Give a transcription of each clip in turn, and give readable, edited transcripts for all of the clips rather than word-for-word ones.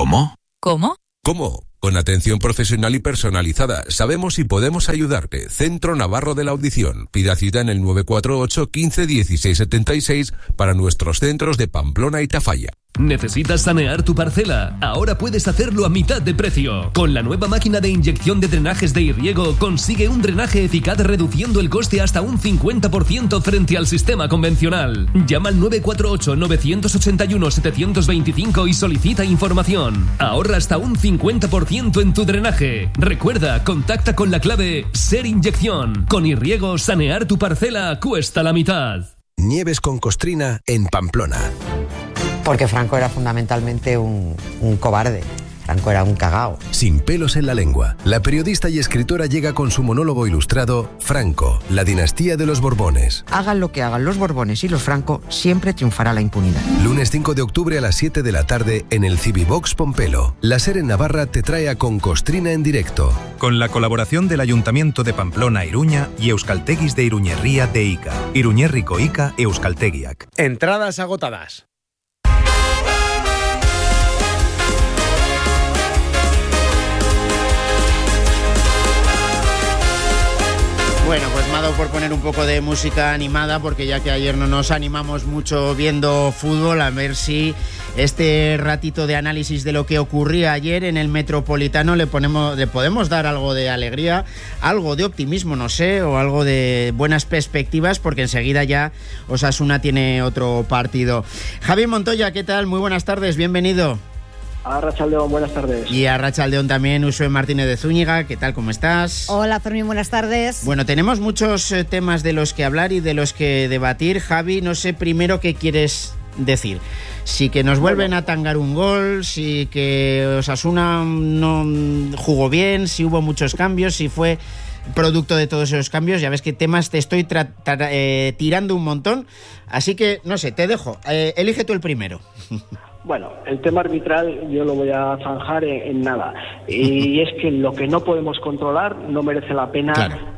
¿Cómo? ¿Cómo? ¿Cómo? Con atención profesional y personalizada. Sabemos y podemos ayudarte. Centro Navarro de la Audición. Pida cita en el 948 15 16 76 para nuestros centros de Pamplona y Tafalla. ¿Necesitas sanear tu parcela? Ahora puedes hacerlo a mitad de precio. Con la nueva máquina de inyección de drenajes de Irriego consigue un drenaje eficaz reduciendo el coste hasta un 50% frente al sistema convencional. Llama al 948-981-725 y solicita información. Ahorra hasta un 50% en tu drenaje. Recuerda, contacta con la clave SER Inyección. Con Irriego, sanear tu parcela cuesta la mitad. Nieves con Costrina en Pamplona. Porque Franco era fundamentalmente un cobarde. Franco era un cagao. Sin pelos en la lengua, la periodista y escritora llega con su monólogo ilustrado Franco, la dinastía de los Borbones. Hagan lo que hagan los Borbones y los Franco, siempre triunfará la impunidad. Lunes 5 de octubre a las 7 de la tarde en el Civivox Pompelo. La SER en Navarra te trae a Con Costrina en directo. Con la colaboración del Ayuntamiento de Pamplona Iruña y Euskalteguis de Iruñerría de Ica. Iruñerriko Ica Euskaltegiak. Entradas agotadas. Bueno, pues me ha dado por poner un poco de música animada, porque ya que ayer no nos animamos mucho viendo fútbol, a ver si este ratito de análisis de lo que ocurría ayer en el Metropolitano le podemos dar algo de alegría, algo de optimismo, no sé, o algo de buenas perspectivas, porque enseguida ya Osasuna tiene otro partido. Javi Montoya, ¿qué tal? Muy buenas tardes, bienvenido. A Arratsaldeon, buenas tardes. Y a Arratsaldeon también, Uxue Martínez de Zúñiga, ¿qué tal? ¿Cómo estás? Hola, Fermín, buenas tardes. Bueno, tenemos muchos temas de los que hablar y de los que debatir. Javi, no sé primero qué quieres decir. Si que nos vuelven a tangar un gol, si que Osasuna no jugó bien, si hubo muchos cambios, si fue producto de todos esos cambios. Ya ves que temas te estoy tirando un montón. Así que, no sé, te dejo. Elige tú el primero. Bueno, el tema arbitral yo lo voy a zanjar en nada. Y es que lo que no podemos controlar no merece la pena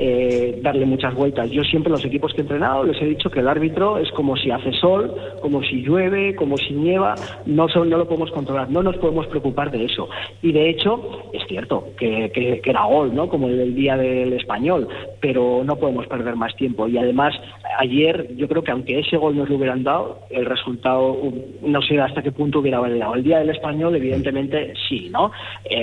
darle muchas vueltas. Yo siempre los equipos que he entrenado les he dicho que el árbitro es como si hace sol, como si llueve, como si nieva. No lo podemos controlar, no nos podemos preocupar de eso. Y de hecho, es cierto que era gol, ¿no? Como el día del Español, pero no podemos perder más tiempo. Y además, ayer yo creo que aunque ese gol nos lo hubieran dado, el resultado no sé hasta qué punto hubiera valido. El día del Español, evidentemente, sí, ¿no?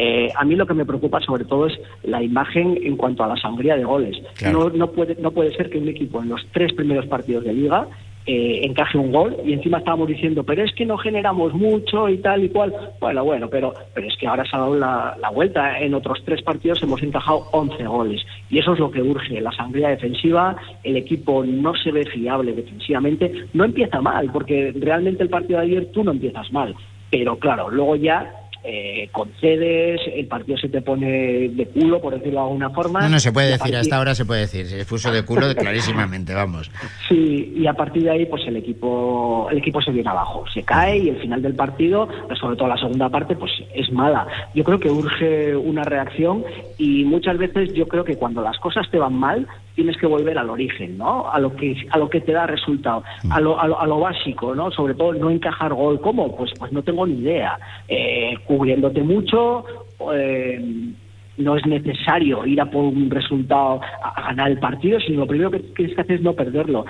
A mí lo que me preocupa sobre todo es la imagen en cuanto a la sangría de goles. Claro. No puede ser que un equipo en los 3 primeros partidos de Liga encaje un gol y encima estábamos diciendo, pero es que no generamos mucho y tal y cual. Bueno, pero es que ahora se ha dado la vuelta. En otros 3 partidos hemos encajado 11 goles y eso es lo que urge, la sangría defensiva. El equipo no se ve fiable defensivamente, no empieza mal, porque realmente el partido de ayer tú no empiezas mal, pero claro, luego ya concedes, el partido se te pone de culo, por decirlo de alguna forma. No se puede decir, hasta ahora se puede decir, se puso de culo clarísimamente, vamos. Sí, y a partir de ahí pues el equipo se viene abajo, se cae y el final del partido, sobre todo la segunda parte, pues es mala. Yo creo que urge una reacción y muchas veces yo creo que cuando las cosas te van mal tienes que volver al origen, ¿no? A lo que te da resultado, a lo básico, ¿no? Sobre todo no encajar gol. ¿Cómo? Pues no tengo ni idea. Cubriéndote mucho, no es necesario ir a por un resultado, a ganar el partido, sino lo primero que tienes que hacer es no perderlo.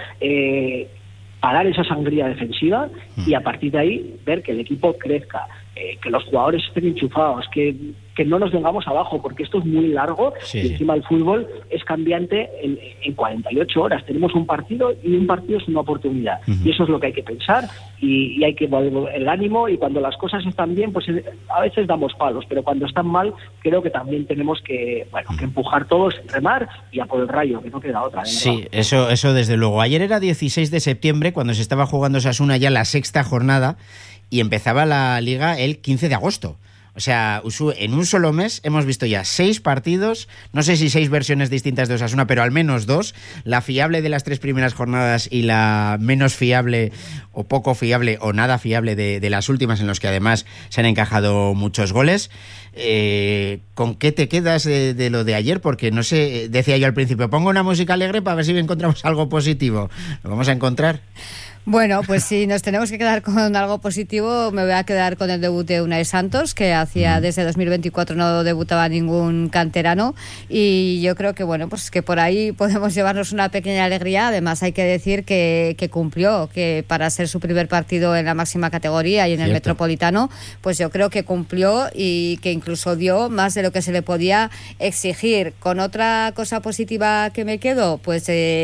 Parar esa sangría defensiva y a partir de ahí ver que el equipo crezca, que los jugadores estén enchufados, que no nos vengamos abajo, porque esto es muy largo y encima el fútbol es cambiante en 48 horas. Tenemos un partido y un partido es una oportunidad. Y eso es lo que hay que pensar y hay que volver el ánimo, y cuando las cosas están bien, pues a veces damos palos, pero cuando están mal creo que también tenemos que empujar todos, remar y a por el rayo, que no queda otra. Sí, eso desde luego. Ayer era 16 de septiembre cuando se estaba jugando Osasuna ya la 6ª jornada y empezaba la Liga el 15 de agosto. O sea, en un solo mes hemos visto ya 6 partidos, no sé si 6 versiones distintas de Osasuna, pero al menos 2, la fiable de las 3 primeras jornadas y la menos fiable o poco fiable o nada fiable de las últimas, en los que además se han encajado muchos goles. ¿Con qué te quedas de lo de ayer? Porque no sé, decía yo al principio, pongo una música alegre para ver si encontramos algo positivo. ¿Lo vamos a encontrar? Bueno, pues si nos tenemos que quedar con algo positivo, me voy a quedar con el debut de Unai Santos, que hacía desde 2024 no debutaba ningún canterano, y yo creo que bueno, pues que por ahí podemos llevarnos una pequeña alegría. Además hay que decir que cumplió, que para ser su primer partido en la máxima categoría y en el Metropolitano, pues yo creo que cumplió y que incluso dio más de lo que se le podía exigir. Con otra cosa positiva que me quedo, pues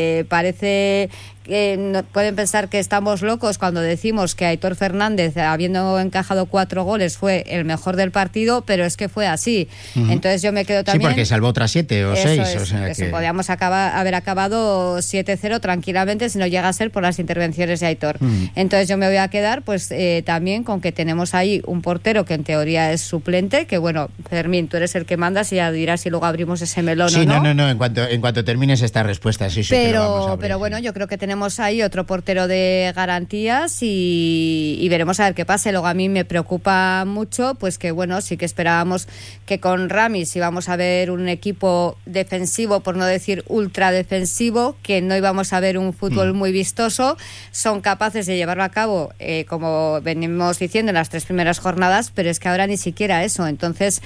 parece que no, pueden pensar que estamos locos cuando decimos que Aitor Fernández, habiendo encajado 4 goles, fue el mejor del partido, pero es que fue así. Entonces yo me quedo también... Sí, porque salvó otras 7 o 6. O sea que podíamos haber acabado 7-0 tranquilamente si no llega a ser por las intervenciones de Aitor. Entonces yo me voy a quedar pues también con que tenemos ahí un portero que en teoría es suplente, que bueno, Fermín, tú eres el que mandas y ya dirás si luego abrimos ese melón o no. No, en cuanto termines esta respuesta, sí, que lo vamos a abrir, pero bueno, yo creo que tenemos ahí otro portero de garantías y veremos a ver qué pasa. Luego a mí me preocupa mucho, pues que bueno, sí que esperábamos que con Ramis íbamos a ver un equipo defensivo, por no decir ultra defensivo, que no íbamos a ver un fútbol muy vistoso. Son capaces de llevarlo a cabo, como venimos diciendo en las 3 primeras jornadas, pero es que ahora ni siquiera eso. Entonces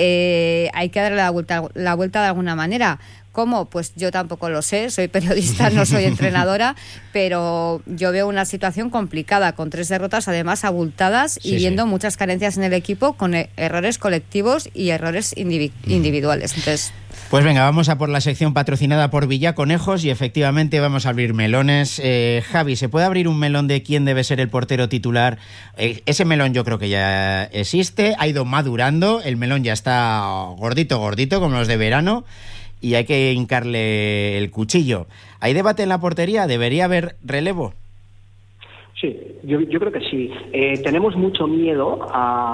hay que darle la vuelta de alguna manera. ¿Cómo? Pues yo tampoco lo sé, soy periodista, no soy entrenadora, pero yo veo una situación complicada, con 3 derrotas además abultadas y viendo muchas carencias en el equipo, con errores colectivos y errores individuales. Entonces... Pues venga, vamos a por la sección patrocinada por Villaconejos y efectivamente vamos a abrir melones. Javi, ¿se puede abrir un melón de quién debe ser el portero titular? Ese melón yo creo que ya existe, ha ido madurando, el melón ya está gordito, como los de verano, y hay que hincarle el cuchillo. ¿Hay debate en la portería? ¿Debería haber relevo? Sí, yo creo que sí. Tenemos mucho miedo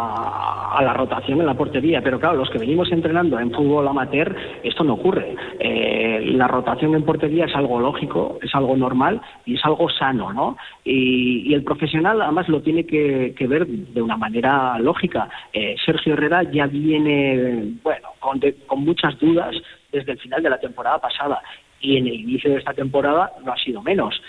a la rotación en la portería, pero claro, los que venimos entrenando en fútbol amateur, esto no ocurre. La rotación en portería es algo lógico, es algo normal y es algo sano, ¿no? Y el profesional además lo tiene que ver de una manera lógica. Sergio Herrera ya viene, bueno, con muchas dudas desde el final de la temporada pasada, y en el inicio de esta temporada no ha sido menos.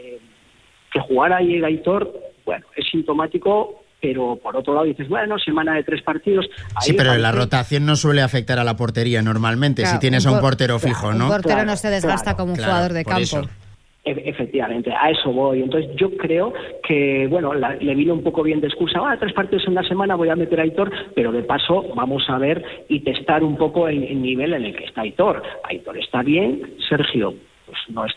Que jugara ahí el Aitor, bueno, es sintomático, pero por otro lado dices, bueno, semana de 3 partidos... Sí, pero la rotación no suele afectar a la portería normalmente, si tienes a un portero fijo, ¿no? Un portero no se desgasta como un jugador de campo. Eso. Efectivamente, a eso voy. Entonces yo creo que, bueno, le vino un poco bien de excusa, 3 partidos en una semana voy a meter a Aitor, pero de paso vamos a ver y testar un poco el nivel en el que está Aitor. Aitor está bien, Sergio pues no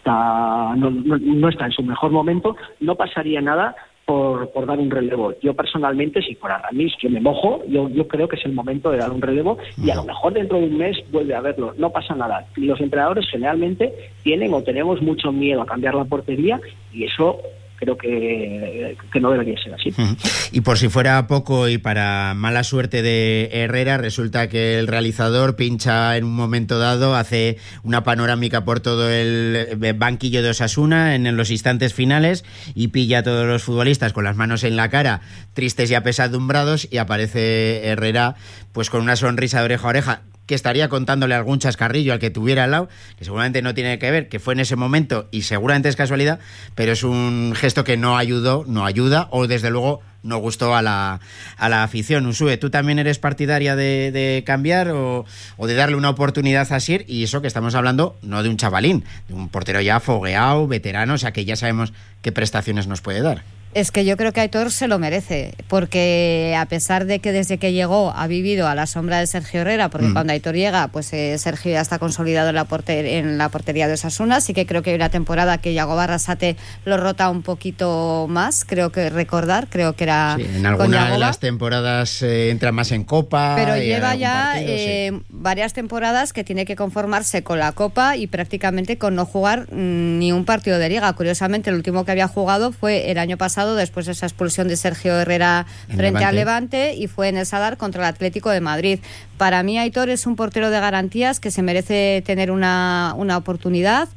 está en su mejor momento, no pasaría nada por dar un relevo. Yo personalmente, si fuera Ramis, yo me mojo, yo creo que es el momento de dar un relevo y a lo mejor dentro de un mes vuelve a verlo, no pasa nada. Los entrenadores generalmente tienen o tenemos mucho miedo a cambiar la portería y eso creo que no debería ser así. Y por si fuera poco y para mala suerte de Herrera, resulta que el realizador pincha en un momento dado, hace una panorámica por todo el banquillo de Osasuna en los instantes finales y pilla a todos los futbolistas con las manos en la cara, tristes y apesadumbrados, y aparece Herrera pues con una sonrisa de oreja a oreja, que estaría contándole algún chascarrillo al que tuviera al lado, que seguramente no tiene que ver, que fue en ese momento y seguramente es casualidad, pero es un gesto que no ayuda o desde luego no gustó a la afición. Usue, ¿tú también eres partidaria de cambiar o de darle una oportunidad a Sir? Y eso que estamos hablando no de un chavalín, de un portero ya fogueado, veterano, o sea que ya sabemos qué prestaciones nos puede dar. Es que yo creo que Aitor se lo merece, porque a pesar de que desde que llegó ha vivido a la sombra de Sergio Herrera, porque cuando Aitor llega, pues Sergio ya está consolidado en la portería de Osasuna. Sí que creo que hay una temporada que Yago Barrasate lo rota un poquito más, creo que era en alguna de las temporadas entra más en Copa. Pero lleva ya varias temporadas que tiene que conformarse con la Copa y prácticamente con no jugar ni un partido de Liga. Curiosamente, el último que había jugado fue el año pasado, después de esa expulsión de Sergio Herrera frente al Levante, y fue en el Sadar contra el Atlético de Madrid. Para mí Aitor es un portero de garantías que se merece tener una oportunidad,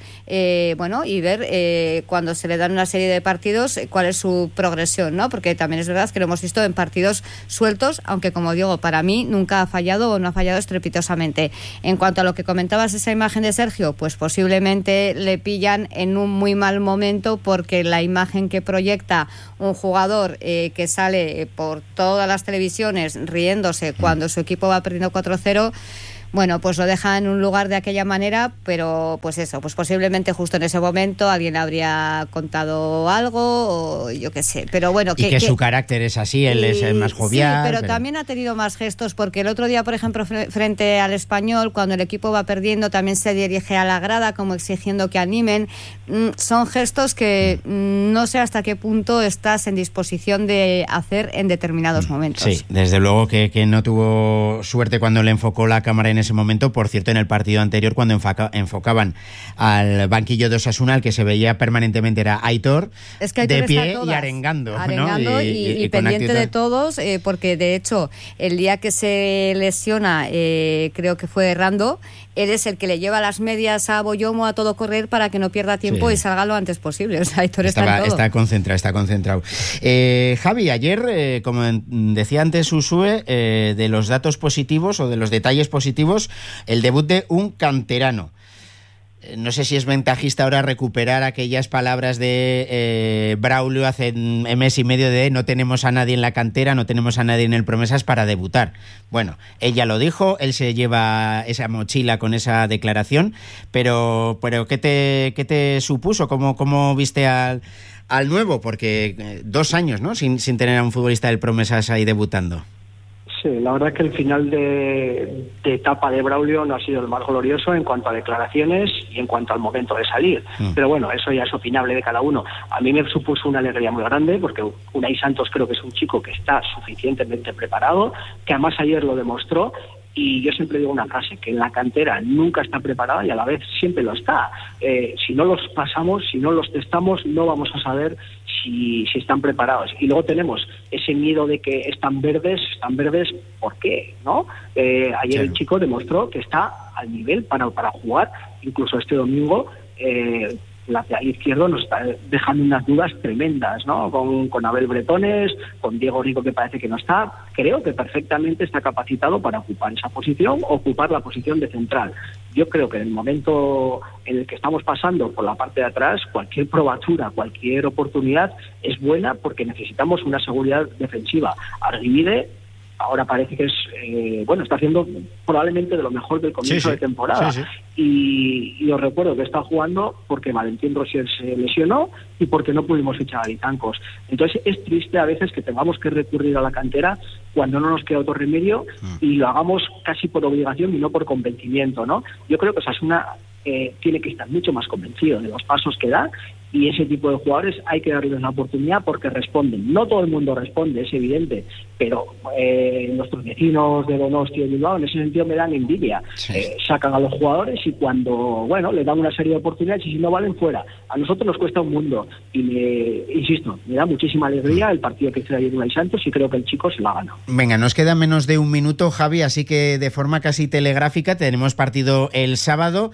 y ver cuando se le dan una serie de partidos cuál es su progresión, ¿no? Porque también es verdad que lo hemos visto en partidos sueltos, aunque como digo, para mí nunca ha fallado o no ha fallado estrepitosamente. En cuanto a lo que comentabas, esa imagen de Sergio, pues posiblemente le pillan en un muy mal momento, porque la imagen que proyecta un jugador que sale por todas las televisiones riéndose cuando su equipo va perdiendo 4-0, bueno, pues lo deja en un lugar de aquella manera, pero pues eso, pues posiblemente justo en ese momento alguien habría contado algo o yo qué sé, pero bueno. Que su carácter es así, él es el más jovial. Sí, pero también ha tenido más gestos, porque el otro día, por ejemplo, frente al Español, cuando el equipo va perdiendo, también se dirige a la grada como exigiendo que animen. Son gestos que no sé hasta qué punto estás en disposición de hacer en determinados momentos. Sí, desde luego que no tuvo suerte cuando le enfocó la cámara en ese momento. Por cierto, en el partido anterior, cuando enfocaban al banquillo de Osasuna, el que se veía permanentemente era Aitor, es que Aitor de pie y arengando, ¿no? y pendiente de todos, porque de hecho el día que se lesiona, creo que fue Rando, él es el que le lleva las medias a Boyomo a todo correr para que no pierda tiempo y salga lo antes posible. O sea, Aitor está en todo. Está concentrado. Javi, ayer, como decía antes Usue, de los datos positivos o de los detalles positivos, el debut de un canterano. No sé si es ventajista ahora recuperar aquellas palabras de Braulio hace mes y medio de no tenemos a nadie en la cantera, no tenemos a nadie en el Promesas para debutar. Bueno, ella lo dijo, él se lleva esa mochila con esa declaración, pero ¿qué te supuso? ¿Cómo viste al nuevo? Porque 2 años, ¿no? Sin tener a un futbolista del Promesas ahí debutando. Sí, la verdad es que el final de etapa de Braulio no ha sido el más glorioso en cuanto a declaraciones y en cuanto al momento de salir. Pero bueno, eso ya es opinable de cada uno. A mí me supuso una alegría muy grande, porque Unai Santos creo que es un chico que está suficientemente preparado, que además ayer lo demostró. Y yo siempre digo una frase, que en la cantera nunca está preparada y a la vez siempre lo está. Si no los pasamos, si no los testamos, no vamos a saber si están preparados. Y luego tenemos ese miedo de que están verdes, ¿por qué? ¿No? Ayer el chico demostró que está al nivel para jugar, incluso este domingo. Lateral izquierdo nos está dejando unas dudas tremendas, ¿no? Con Abel Bretones, con Diego Rico, que parece que no está. Creo que perfectamente está capacitado para ocupar esa posición, ocupar la posición de central. Yo creo que en el momento en el que estamos pasando por la parte de atrás, cualquier probatura, cualquier oportunidad es buena, porque necesitamos una seguridad defensiva. Argivide ahora parece que está haciendo probablemente de lo mejor del comienzo de temporada. Sí. Y os recuerdo que está jugando porque Valentín Rosier se lesionó y porque no pudimos fichar a Lizancos. Entonces es triste a veces que tengamos que recurrir a la cantera cuando no nos queda otro remedio y lo hagamos casi por obligación y no por convencimiento, ¿no? Yo creo que Osasuna tiene que estar mucho más convencido de los pasos que da, y ese tipo de jugadores hay que darles una oportunidad porque responden. No todo el mundo responde, es evidente, pero nuestros vecinos de Donostia y Bilbao en ese sentido me dan envidia. Sacan a los jugadores y cuando le dan una serie de oportunidades, y si no valen, fuera. A nosotros nos cuesta un mundo y me da muchísima alegría el partido que hizo ayer Unai Santos, y creo que el chico se lo ha ganado. Venga, nos queda menos de un minuto, Javi, así que de forma casi telegráfica tenemos partido el sábado.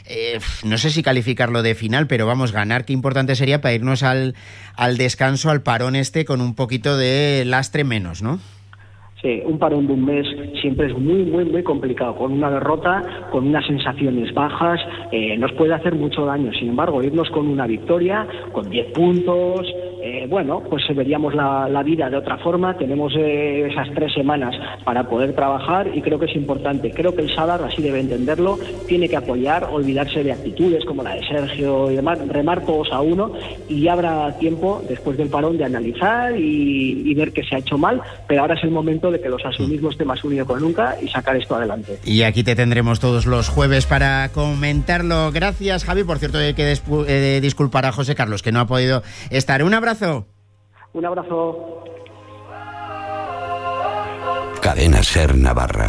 No sé si calificarlo de final, pero vamos, ganar, qué importante sería para irnos al descanso, al parón con un poquito de lastre menos, ¿no? Sí, un parón de un mes siempre es muy, muy, muy complicado. Con una derrota, con unas sensaciones bajas, nos puede hacer mucho daño. Sin embargo, irnos con una victoria, con 10 puntos, pues veríamos la vida de otra forma. Tenemos esas 3 semanas para poder trabajar y creo que es importante. Creo que el Sadar así debe entenderlo, tiene que apoyar, olvidarse de actitudes como la de Sergio y demás, remar todos a uno, y habrá tiempo después del parón de analizar y ver qué se ha hecho mal, pero ahora es el momento de que los asumismo esté más unido que nunca y sacar esto adelante. Y aquí te tendremos todos los jueves para comentarlo. Gracias, Javi. Por cierto, hay que disculpar a José Carlos, que no ha podido estar. Un abrazo. Un abrazo. Cadena Ser Navarra.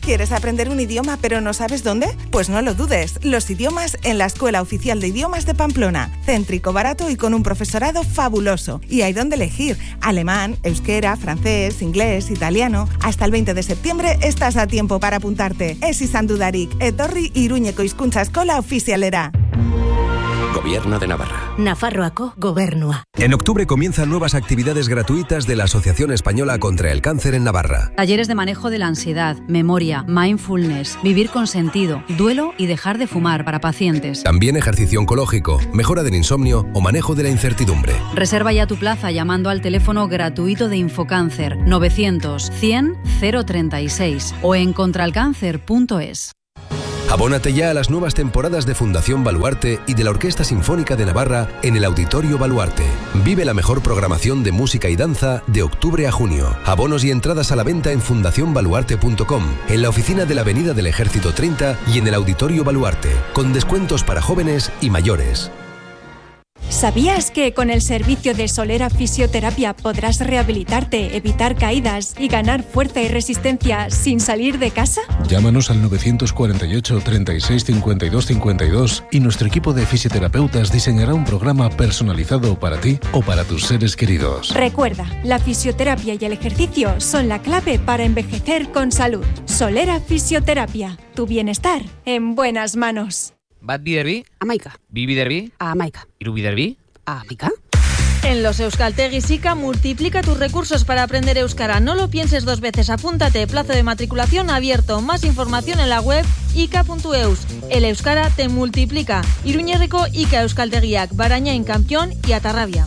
¿Quieres aprender un idioma pero no sabes dónde? Pues no lo dudes, los idiomas en la Escuela Oficial de Idiomas de Pamplona. Céntrico, barato y con un profesorado fabuloso. Y hay donde elegir: alemán, euskera, francés, inglés, italiano. Hasta el 20 de septiembre estás a tiempo para apuntarte. Ez izan dudarik, etorri Iruñeko hizkuntza eskola ofizialera. Gobierno de Navarra. Nafarroako Gobernua. En octubre comienzan nuevas actividades gratuitas de la Asociación Española contra el Cáncer en Navarra. Talleres de manejo de la ansiedad, memoria, mindfulness, vivir con sentido, duelo y dejar de fumar para pacientes. También ejercicio oncológico, mejora del insomnio o manejo de la incertidumbre. Reserva ya tu plaza llamando al teléfono gratuito de Infocáncer 900 100 036 o en contralcáncer.es. Abónate ya a las nuevas temporadas de Fundación Baluarte y de la Orquesta Sinfónica de Navarra en el Auditorio Baluarte. Vive la mejor programación de música y danza de octubre a junio. Abonos y entradas a la venta en fundacionbaluarte.com, en la oficina de la Avenida del Ejército 30 y en el Auditorio Baluarte, con descuentos para jóvenes y mayores. ¿Sabías que con el servicio de Solera Fisioterapia podrás rehabilitarte, evitar caídas y ganar fuerza y resistencia sin salir de casa? Llámanos al 948 36 52 52 y nuestro equipo de fisioterapeutas diseñará un programa personalizado para ti o para tus seres queridos. Recuerda, la fisioterapia y el ejercicio son la clave para envejecer con salud. Solera Fisioterapia, tu bienestar en buenas manos. Bat biderbi? Amaika. Bi biderbi? Amaika. Hiru biderbi? Amaika. En los Euskaltegis ICA multiplica tus recursos para aprender euskara. No lo pienses dos veces, apúntate. Plazo de matriculación abierto. Más información en la web ica.eus. El euskara te multiplica. Iruñerriko ICA Euskaltegiak, Barañain, Campión y Atarrabia.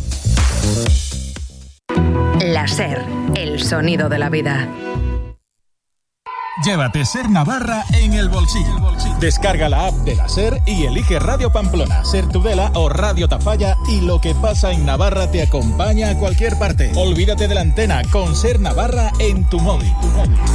La SER, el sonido de la vida. Llévate SER Navarra en el bolsillo. Descarga la app de la SER y elige Radio Pamplona, SER Tudela o Radio Tafalla y lo que pasa en Navarra te acompaña a cualquier parte. Olvídate de la antena con SER Navarra en tu móvil.